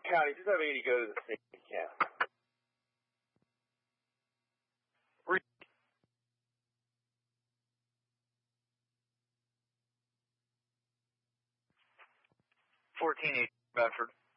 County, just have 80 go to the state camp. Bedford.